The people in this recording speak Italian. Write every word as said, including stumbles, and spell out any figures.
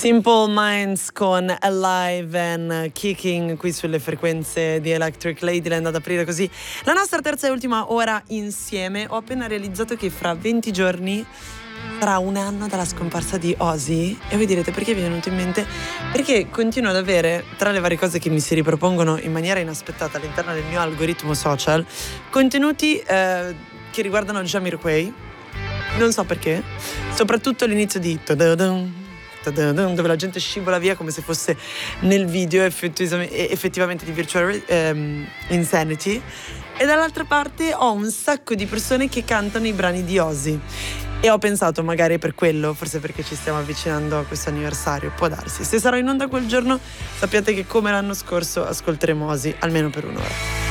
Simple Minds con Alive and Kicking qui sulle frequenze di Electric Ladyland ad aprire così la nostra terza e ultima ora insieme. Ho appena realizzato che fra venti giorni sarà un anno dalla scomparsa di Ozzy e voi direte perché vi è venuto in mente? Perché continuo ad avere, tra le varie cose che mi si ripropongono in maniera inaspettata all'interno del mio algoritmo social, contenuti eh, che riguardano Jamiroquai, non so perché, soprattutto l'inizio di ta-da-dum, dove la gente scivola via come se fosse nel video effettivamente di Virtual um, Insanity, e dall'altra parte ho un sacco di persone che cantano i brani di Ozzy e ho pensato magari per quello, forse perché ci stiamo avvicinando a questo anniversario, può darsi. Se sarò in onda quel giorno sappiate che come l'anno scorso ascolteremo Ozzy almeno per un'ora.